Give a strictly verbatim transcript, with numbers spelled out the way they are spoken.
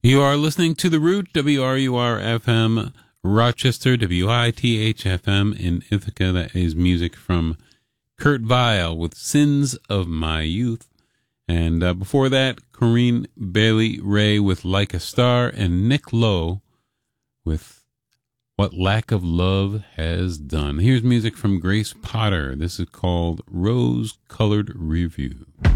You are listening to The Root, W R U R F M, Rochester, W I T H F M in Ithaca. That is music from Kurt Vile with Sins of My Youth. And uh, before that, Corinne Bailey Ray with Like a Star, and Nick Lowe with What Lack of Love Has Done. Here's music from Grace Potter. This is called Rose Colored Review.